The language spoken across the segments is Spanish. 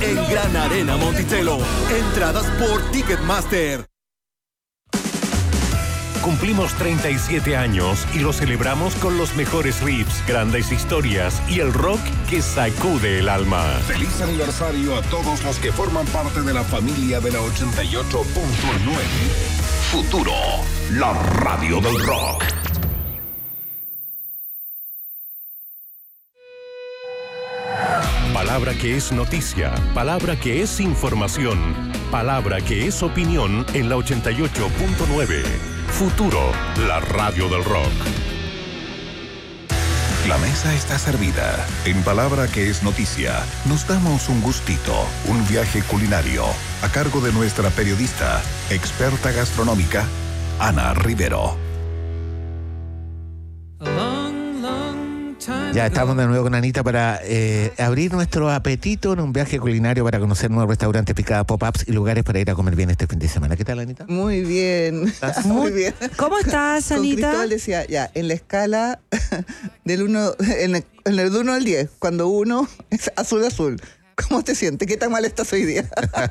en Gran Arena Monticello. Entradas por Ticketmaster. Cumplimos 37 años y lo celebramos con los mejores riffs, grandes historias y el rock que sacude el alma. Feliz aniversario a todos los que forman parte de la familia de la 88.9. Futuro, la radio del rock. Palabra que es noticia, palabra que es información, palabra que es opinión en la 88.9. Futuro, la radio del rock. La mesa está servida. En Palabra que es noticia, nos damos un gustito, un viaje culinario, a cargo de nuestra periodista, experta gastronómica, Ana Rivero. Ya estamos de nuevo con Anita para abrir nuestro apetito en un viaje culinario para conocer nuevos restaurantes, picadas, pop-ups y lugares para ir a comer bien este fin de semana. ¿Qué tal, Anita? Muy bien. Muy bien. ¿Cómo estás, Con Anita? Cristóbal decía, ya, en la escala del 1, en el de 1 al 10, cuando 1 es azul, ¿cómo te sientes? ¿Qué tan mal estás hoy día?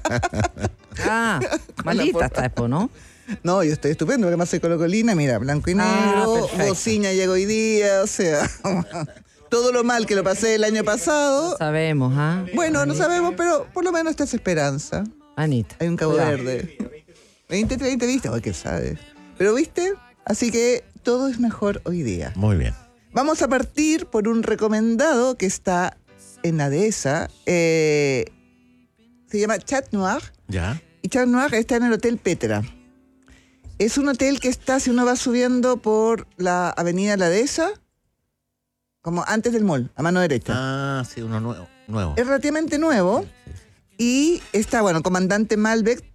Malita estás, ¿no? No, yo estoy estupendo, porque además soy colocolina, mira, blanco y negro, bocina llega hoy día, o sea, todo lo mal que lo pasé el año pasado. No sabemos, ¿ah? Bueno, Anita. no sabemos, pero por lo menos esta es esperanza. Anita. Hay un cabo verde. 20, ¿viste? Ay, ¿qué sabes? Pero, ¿viste? Así que todo es mejor hoy día. Muy bien. Vamos a partir por un recomendado que está en la dehesa. Se llama Chat Noir. Ya. Y Chat Noir está en el Hotel Petra. Es un hotel que está, si uno va subiendo por la avenida La Dehesa, como antes del mall, a mano derecha. Ah, sí, uno nuevo. Es relativamente nuevo. Y está, bueno, Comandante Malbec,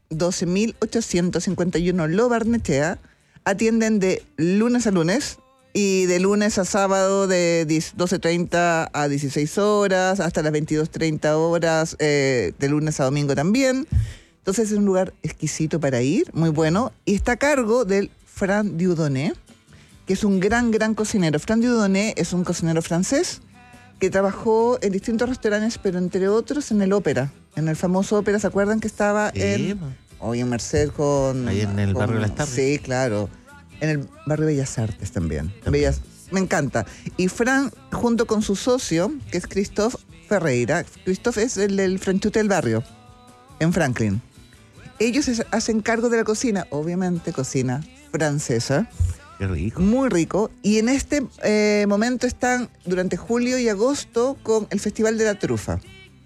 12.851 Lo Barnechea. Atienden de lunes a lunes y de lunes a sábado de 12:30 a 16 horas, hasta las 22:30 horas, de lunes a domingo también. Entonces es un lugar exquisito para ir, muy bueno. Y está a cargo del Fran Dieudonné, que es un gran cocinero. Fran Dieudonné es un cocinero francés que trabajó en distintos restaurantes, pero entre otros en el Ópera. En el famoso Ópera, ¿se acuerdan que estaba hoy en Merced con... Ahí en el barrio de Las Tardes. Sí, claro. En el barrio Bellas Artes también. Me encanta. Y Fran, junto con su socio, que es Christophe Ferreira. Christophe es el del franchute del barrio, en Franklin. Ellos hacen cargo de la cocina, obviamente cocina francesa. Qué rico. Muy rico. Y en este momento están durante julio y agosto con el Festival de la Trufa.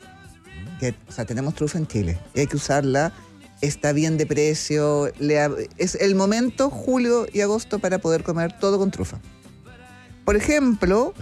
O sea, tenemos trufa en Chile y hay que usarla. Está bien de precio. Es el momento, julio y agosto, para poder comer todo con trufa. Por ejemplo,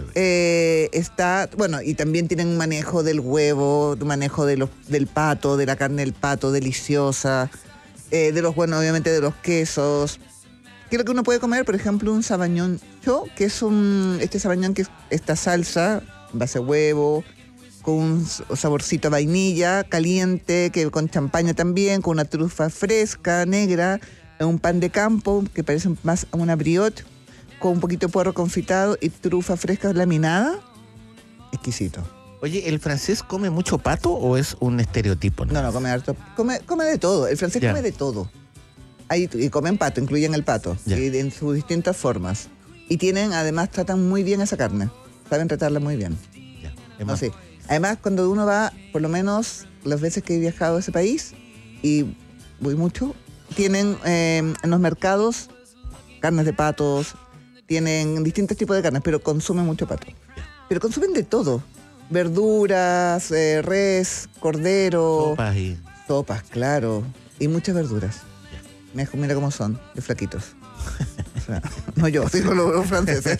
está, bueno, y también tienen un manejo del huevo, un manejo del pato, de la carne del pato, deliciosa, bueno, obviamente de los quesos. ¿Qué es lo que uno puede comer? Por ejemplo, un sabañón cho, que es este sabañón que es esta salsa, base huevo, con un saborcito a vainilla, caliente, que con champaña también, con una trufa fresca, negra, un pan de campo, que parece más a una brioche, con un poquito de puerro confitado y trufa fresca laminada. Exquisito. Oye, ¿el francés come mucho pato o es un estereotipo? No, come harto. Come de todo. El francés come de todo. Y comen pato, incluyen el pato. Y en sus distintas formas. Y además tratan muy bien esa carne. Saben tratarla muy bien. No, sí. Además, cuando uno va, por lo menos las veces que he viajado a ese país, y voy mucho, tienen en los mercados carnes de patos, tienen distintos tipos de carnes, pero consumen mucho pato. Pero consumen de todo. Verduras, res, cordero. Sopas, claro. Y muchas verduras. Mira cómo son, de flaquitos. O sea, no yo, digo los franceses.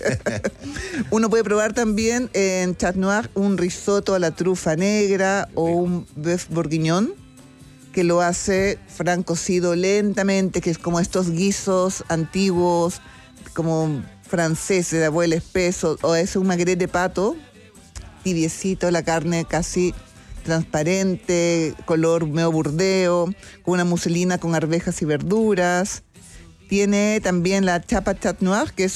Uno puede probar también en Chat Noir un risotto a la trufa negra o un bœuf bourguignon, que lo hace Fran cocido lentamente, que es como estos guisos antiguos, como franceses, de abuelo espeso, o es un magret de pato, tibiecito, la carne casi transparente, color medio burdeo, con una muselina con arvejas y verduras. Tiene también la chapa Chat Noir, que es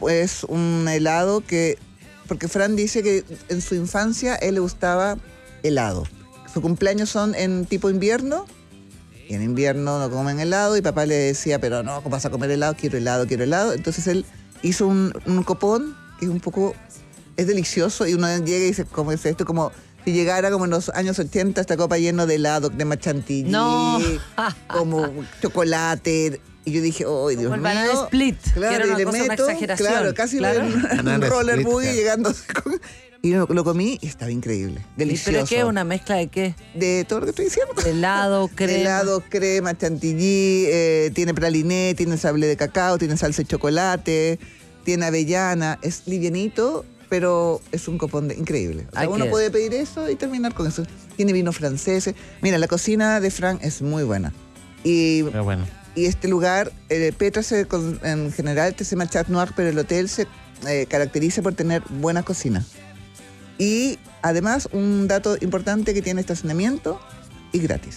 un helado porque Fran dice que en su infancia él le gustaba helado. su cumpleaños son en tipo invierno, y en invierno no comen helado, y papá le decía, pero no, ¿cómo vas a comer helado? Quiero helado. Entonces él hizo un copón que es un poco, es delicioso, y uno llega y dice, ¿cómo es esto? Como si llegara como en los años 80 esta copa lleno de helado, crema chantilly, No. como chocolate. Y yo dije, ¡oh, Dios mío! el banana split, Claro, que era una y le cosa, una meto, exageración. claro, casi Claro. un Banana roller split, buggy claro. llegando. Y lo comí y estaba increíble, delicioso. ¿Pero qué? ¿Una mezcla de qué? De todo lo que estoy diciendo. Helado, crema. Helado, crema, chantilly, tiene praliné, tiene sable de cacao, tiene salsa de chocolate, tiene avellana. Es livianito, pero es un copón increíble. O sea, uno puede pedir eso y terminar con eso. Tiene vino francés. Mira, la cocina de Frank es muy buena. Y Pero bueno. Y este lugar, Petra en general se llama Chat Noir, pero el hotel se caracteriza por tener buena cocina. Y además, un dato importante, que tiene estacionamiento y gratis.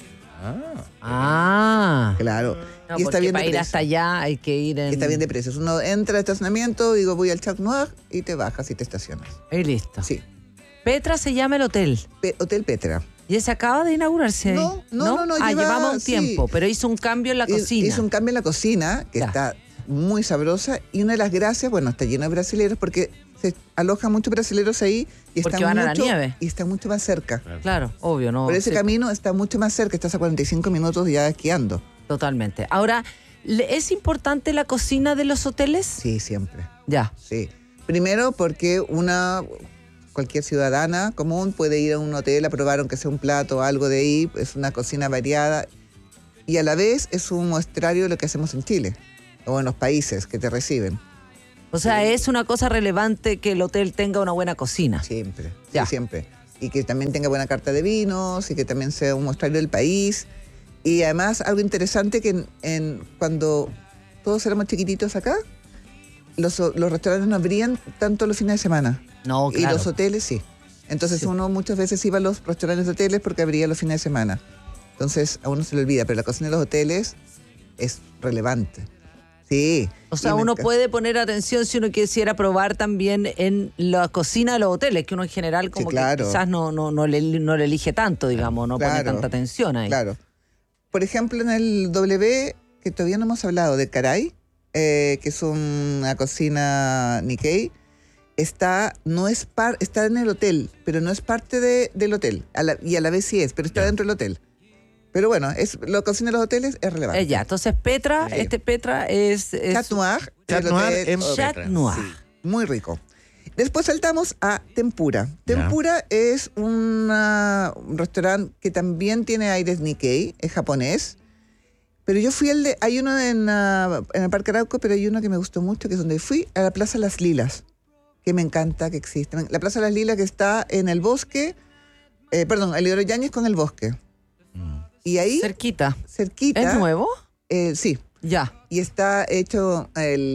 Ah. Claro. No, y está porque bien para de ir precio. hasta allá hay que ir en... Está bien de precios. Uno entra al estacionamiento, digo, voy al Chat Noir, y te bajas y te estacionas. Y listo. Sí. Petra se llama el hotel. Hotel Petra. ¿Y ese acaba de inaugurarse ahí? No. Ah, llevaba un sí. tiempo, pero hizo un cambio en la cocina. Hizo un cambio en la cocina, que Ya. está muy sabrosa, y una de las gracias, bueno, está lleno de brasileros, porque se alojan muchos brasileros ahí y Porque están van a la mucho, nieve. y están mucho más cerca. Claro, obvio, ¿no? Por ese Sí, camino está mucho más cerca, estás a 45 minutos ya esquiando. Totalmente. Ahora, ¿es importante la cocina de los hoteles? Sí, siempre. Ya. Sí. Primero porque cualquier ciudadana común puede ir a un hotel a probar, aunque sea un plato o algo de ahí. Es una cocina variada y a la vez es un muestrario de lo que hacemos en Chile o en los países que te reciben. O sea, es una cosa relevante que el hotel tenga una buena cocina. Siempre, Ya. sí, siempre. Y que también tenga buena carta de vinos y que también sea un muestrario del país. Y además, algo interesante que cuando todos éramos chiquititos acá, los restaurantes no abrían tanto los fines de semana. No, Y claro. los hoteles sí. Entonces Sí. uno muchas veces iba a los restaurantes de hoteles porque abría los fines de semana. Entonces a uno se le olvida, pero la cocina de los hoteles es relevante. Sí. O sea, Y me uno encanta. puede poner atención si uno quisiera probar también en la cocina de los hoteles, que uno en general como Sí, claro. que quizás no le elige tanto, digamos, no pone Claro, tanta atención ahí. Claro. Por ejemplo, en el W, que todavía no hemos hablado, de Caray, que es una cocina Nikkei, está en el hotel, pero no es parte del hotel. Y a la vez sí es, pero está dentro del hotel. Pero bueno, la cocina de los hoteles es relevante. Ya, entonces Petra, Sí. Petra es Chat Noir. Chat el Noir hotel- en Chat Petra. Noir. Sí, muy rico. Después saltamos a Tempura. Tempura es un restaurante que también tiene aires Nikkei, es japonés. Pero yo fui hay uno en el Parque Arauco, pero hay uno que me gustó mucho, que es donde fui, a la Plaza Las Lilas, que me encanta que existe. La Plaza Las Lilas, que está en el bosque, el Isidoro Yáñez con el bosque. Y ahí, Cerquita. cerquita... ¿Es nuevo? Sí. Ya. Y está hecho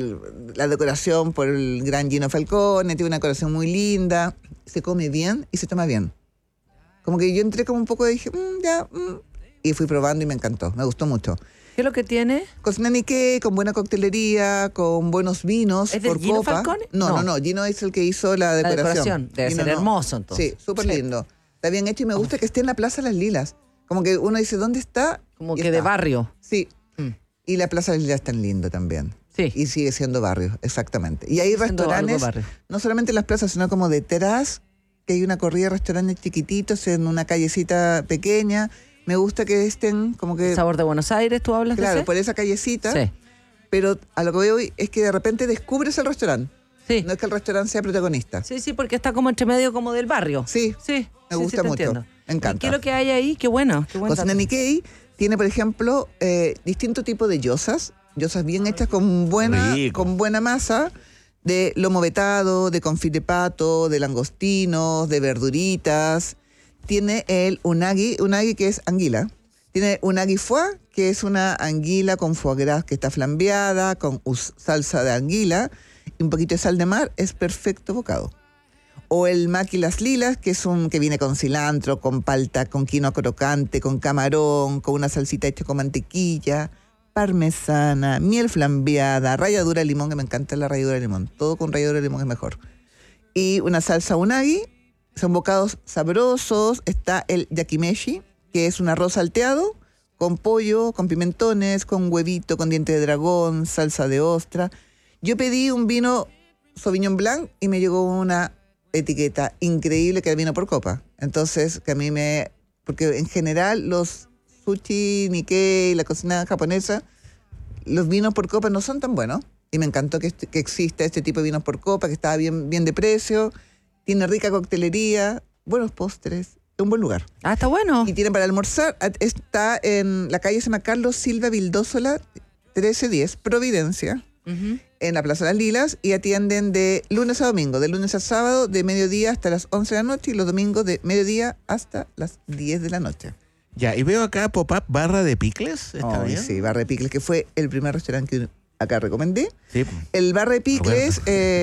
la decoración por el gran Gino Falcone, tiene una decoración muy linda, se come bien y se toma bien. Como que yo entré como un poco y dije, y fui probando y me encantó, me gustó mucho. ¿Qué es lo que tiene? Cocina Nikkei, con buena coctelería, con buenos vinos. ¿Es del por Gino copa. Falcone? No, No. Gino es el que hizo la La decoración. decoración. Debe Gino ser hermoso, entonces. Sí, súper lindo. Está bien hecho y me gusta que esté en la Plaza Las Lilas. Como que uno dice, ¿dónde está? Como Y que de está. barrio. Sí. Y la Plaza Las Lilas es tan lindo también. Sí. Y sigue siendo barrio, exactamente. Y hay Sigue siendo restaurantes, algo barrio. no solamente en las plazas, sino como detrás, que hay una corrida de restaurantes chiquititos en una callecita pequeña. Me gusta que estén como que... ¿El sabor de Buenos Aires, tú hablas de Claro, ese? por esa callecita. Sí. Pero a lo que veo hoy es que de repente descubres el restaurante. Sí. No es que el restaurante sea protagonista. Sí, sí, porque está como entre medio como del barrio. Sí, Sí. me sí, gusta te mucho. entiendo. Me encanta. ¿Y qué es lo que hay ahí? Qué bueno. Qué buen Cocina dato. Nikkei tiene, por ejemplo, distintos tipos de gyozas bien hechas con buena masa, de lomo vetado, de confit de pato, de langostinos, de verduritas. Tiene el unagi que es anguila. Tiene unagi foie, que es una anguila con foie gras que está flambeada, con salsa de anguila y un poquito de sal de mar. Es perfecto bocado. O el maqui las lilas, que es que viene con cilantro, con palta, con quinoa crocante, con camarón, con una salsita hecha con mantequilla, parmesana, miel flambeada, ralladura de limón, que me encanta la ralladura de limón. Todo con ralladura de limón es mejor. Y una salsa unagi, son bocados sabrosos. Está el yakimeshi, que es un arroz salteado con pollo, con pimentones, con huevito, con diente de dragón, salsa de ostra. Yo pedí un vino Sauvignon Blanc y me llegó una etiqueta increíble que era vino por copa. Entonces, que a mí porque en general los sushi, Nikkei, la cocina japonesa, los vinos por copa no son tan buenos. Y me encantó que exista este tipo de vinos por copa, que estaba bien de precio, tiene rica coctelería, buenos postres, es un buen lugar. Ah, está bueno. Y tiene para almorzar, está en la calle se llama Carlos Silva Vildósola, 1310, Providencia, en la Plaza de las Lilas, y atienden de lunes a domingo, de lunes a sábado, de mediodía hasta las 11 de la noche, y los domingos de mediodía hasta las 10 de la noche. Ya, y veo acá pop-up Barra de Picles, ¿está bien? Sí, Barra de Picles, que fue el primer restaurante que acá recomendé. Sí. El Barra de Picles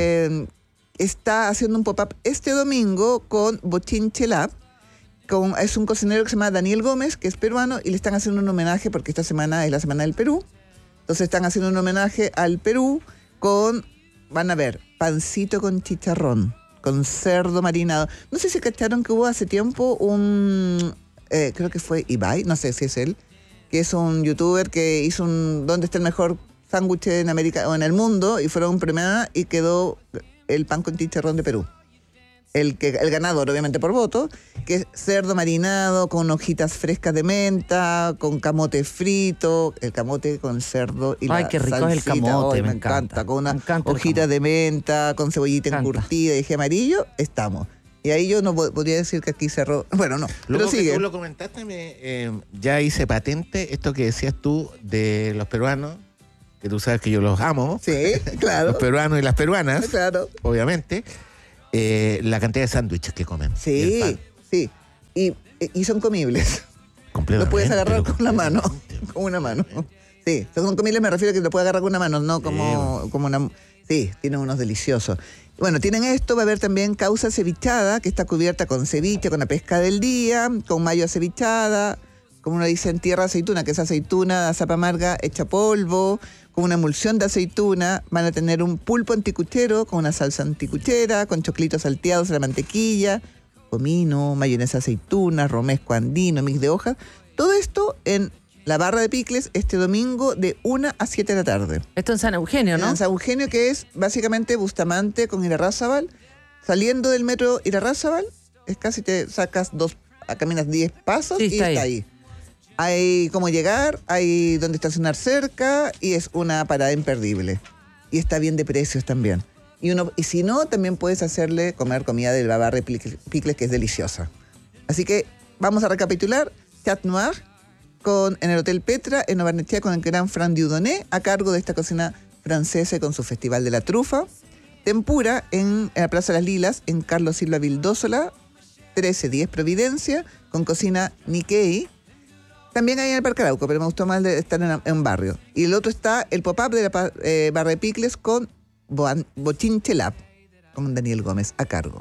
está haciendo un pop-up este domingo con Bochinche Lab. Es un cocinero que se llama Daniel Gómez, que es peruano, y le están haciendo un homenaje porque esta semana es la Semana del Perú. Entonces están haciendo un homenaje al Perú van a ver, pancito con chicharrón, con cerdo marinado. No sé si cacharon que hubo hace tiempo creo que fue Ibai, no sé si es él, que es un youtuber que hizo ¿dónde está el mejor sándwich en América o en el mundo? Y fueron premiadas y quedó el pan con chicharrón de Perú. El ganador, obviamente por voto, que es cerdo marinado con hojitas frescas de menta, con camote frito, el camote con cerdo y ay, qué rico salsita. es el camote, me encanta. Con una hojita de menta, con cebollita encurtida y eje amarillo, estamos. Y ahí yo no podría decir que aquí cerró. Bueno, no. Luego pero sigue. que tú lo comentaste, ya hice patente esto que decías tú de los peruanos, que tú sabes que yo los amo. Sí, claro. Los peruanos y las peruanas. Claro. Obviamente. La cantidad de sándwiches que comen. Sí, sí. Y son comibles. Completamente. Lo puedes agarrar con la mano. Con una mano. Sí, son comibles, me refiero a que lo puedes agarrar con una mano, no como una. Sí, tienen unos deliciosos. Bueno, tienen esto, va a haber también causa cevichada, que está cubierta con ceviche, con la pesca del día, con mayo acevichada, como uno dice en tierra aceituna, que es aceituna, zapa amarga, hecha polvo, con una emulsión de aceituna. Van a tener un pulpo anticuchero, con una salsa anticuchera, con choclitos salteados en la mantequilla, comino, mayonesa aceituna, romesco andino, mix de hojas. Todo esto en la Barra de Picles este domingo de 1 a 7 de la tarde. Esto en San Eugenio, ¿no? En San Eugenio, que es básicamente Bustamante con Irarrázaval. Saliendo del metro Irarrázaval, es casi te sacas caminas 10 pasos y está ahí. Hay cómo llegar, hay donde estacionar cerca y es una parada imperdible. Y está bien de precios también. Y si no, también puedes comer comida de la Barra de Picles, que es deliciosa. Así que vamos a recapitular. Chat Noir en el Hotel Petra, en Barnechea, con el gran Fran Dieudonné, a cargo de esta cocina francesa con su Festival de la Trufa. Tempura en la Plaza de las Lilas, en Carlos Silva Vildósola, 1310 Providencia, con cocina Nikkei. También hay en el Parque Arauco, pero me gustó más de estar en un barrio. Y el otro está el pop-up de la Barra de Picles con Bochinche Lab, con Daniel Gómez a cargo.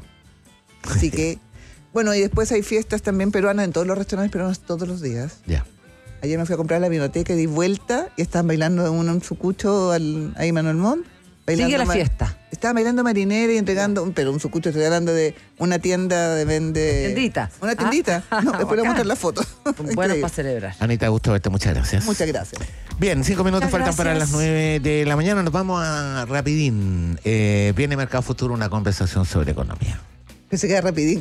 Así que, bueno, y después hay fiestas también peruanas en todos los restaurantes peruanos todos los días. Ya. Ayer me fui a comprar a la biblioteca y di vuelta y estaban bailando un sucucho ahí Manuel Montt. Sigue la fiesta. Estaban bailando marinera y entregando, pero un sucucho, estoy hablando de una tienda de vende. ¿Tiendita? Una tiendita. No, después le voy a mostrar la foto. Bueno, para celebrar. Anita, gusto verte, muchas gracias. Muchas gracias. Bien, 5 minutos faltan gracias. para las 9 de la mañana. Nos vamos a rapidín. Viene Mercado Futuro, una conversación sobre economía. Pensé que era rapidín.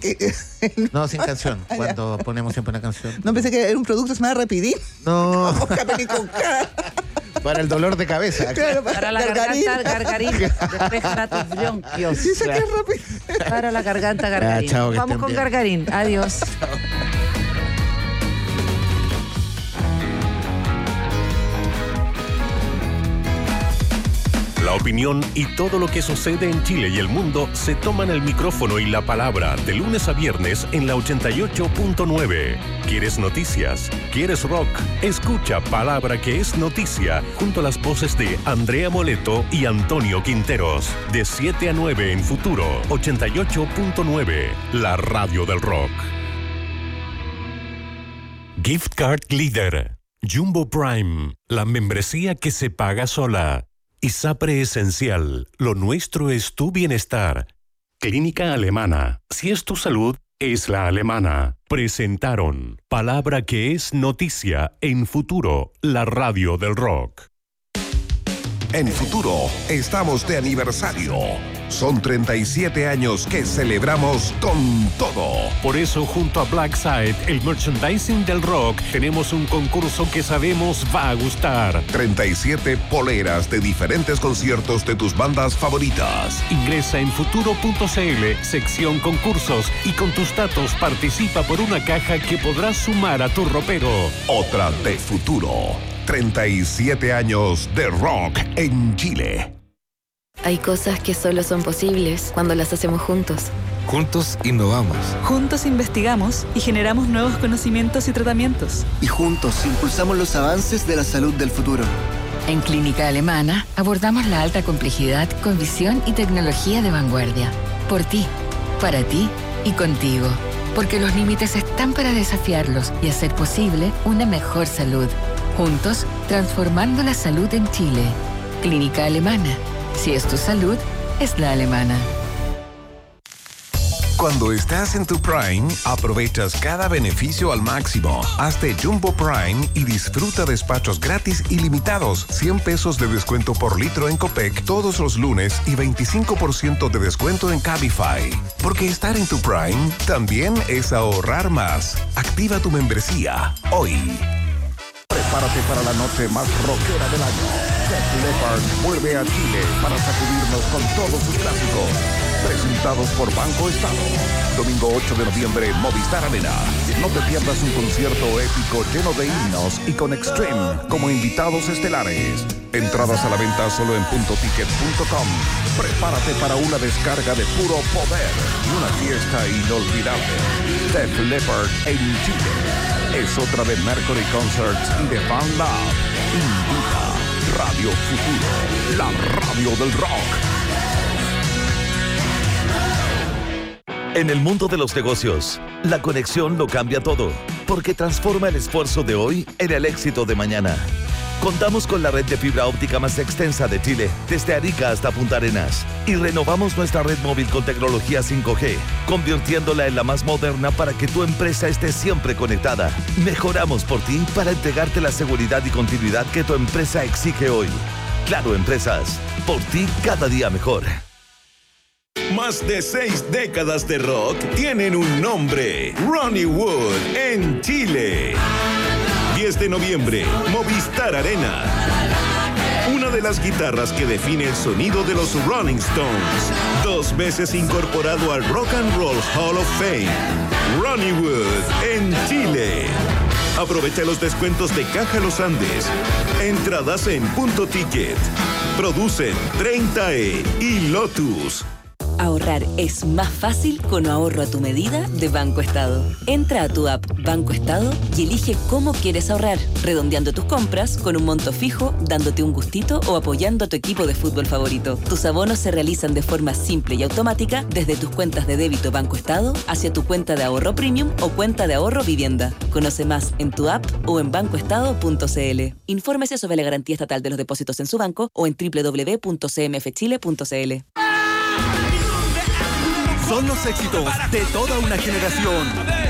No, sin canción. Cuando ponemos siempre una canción. No, pensé que era un producto que se llama rapidín. No. Con K, con K. Para el dolor de cabeza. Claro, Para la garganta, gargarín. Despeja tus bronquios. Dice que es rapidín. Para la garganta, gargarín. chao, que Vamos estén con bien. gargarín. Adiós. La opinión y todo lo que sucede en Chile y el mundo se toman el micrófono y la palabra de lunes a viernes en la 88.9. ¿Quieres noticias? ¿Quieres rock? Escucha Palabra que es Noticia junto a las voces de Andrea Moleto y Antonio Quinteros. De 7 a 9 en Futuro 88.9, la radio del rock. Gift Card Glider. Jumbo Prime, la membresía que se paga sola. ISAPRE Esencial, lo nuestro es tu bienestar. Clínica Alemana, si es tu salud, es la alemana. Presentaron Palabra que es noticia en Futuro, la radio del rock. En Futuro estamos de aniversario. Son 37 años que celebramos con todo. Por eso, junto a Blackside, el merchandising del rock, tenemos un concurso que sabemos va a gustar. 37 poleras de diferentes conciertos de tus bandas favoritas. Ingresa en futuro.cl, sección concursos, y con tus datos participa por una caja que podrás sumar a tu ropero. Otra de Futuro. 37 años de rock en Chile. Hay cosas que solo son posibles cuando las hacemos juntos. Juntos innovamos. Juntos investigamos y generamos nuevos conocimientos y tratamientos. Y juntos impulsamos los avances de la salud del futuro. En Clínica Alemana abordamos la alta complejidad con visión y tecnología de vanguardia. Por ti, para ti y contigo. Porque los límites están para desafiarlos y hacer posible una mejor salud. Juntos, transformando la salud en Chile. Clínica Alemana. Si es tu salud, es la alemana. Cuando estás en tu Prime, aprovechas cada beneficio al máximo. Hazte Jumbo Prime y disfruta despachos gratis ilimitados. 100 pesos de descuento por litro en Copec todos los lunes y 25% de descuento en Cabify. Porque estar en tu Prime también es ahorrar más. Activa tu membresía hoy. Prepárate para la noche más rockera del año. Def Leppard vuelve a Chile para sacudirnos con todos sus clásicos. Presentados por Banco Estado. Domingo 8 de noviembre, Movistar Arena. No te pierdas un concierto épico lleno de himnos y con Extreme como invitados estelares. Entradas a la venta solo en puntoticket.com. Prepárate para una descarga de puro poder y una fiesta inolvidable. Def Leppard en Chile. Es otra de Mercury Concerts y de Fan Lab. Invita Radio Futuro, la radio del rock. En el mundo de los negocios, la conexión lo cambia todo, porque transforma el esfuerzo de hoy en el éxito de mañana. Contamos con la red de fibra óptica más extensa de Chile, desde Arica hasta Punta Arenas, y renovamos nuestra red móvil con tecnología 5G, convirtiéndola en la más moderna para que tu empresa esté siempre conectada. Mejoramos por ti para entregarte la seguridad y continuidad que tu empresa exige hoy. Claro Empresas, por ti cada día mejor. Más de 6 décadas de rock tienen un nombre: Ronnie Wood en Chile. 10 de noviembre, Movistar Arena. Una de las guitarras que define el sonido de los Rolling Stones. 2 veces incorporado al Rock and Roll Hall of Fame. Ronnie Wood en Chile. Aprovecha los descuentos de Caja Los Andes. Entradas en Punto Ticket. Producen 30E y Lotus. Ahorrar es más fácil con ahorro a tu medida de Banco Estado. Entra a tu app Banco Estado y elige cómo quieres ahorrar, redondeando tus compras con un monto fijo, dándote un gustito o apoyando a tu equipo de fútbol favorito. Tus abonos se realizan de forma simple y automática desde tus cuentas de débito Banco Estado hacia tu cuenta de ahorro premium o cuenta de ahorro vivienda. Conoce más en tu app o en bancoestado.cl. Infórmese sobre la garantía estatal de los depósitos en su banco o en www.cmfchile.cl. Son los éxitos de toda una generación.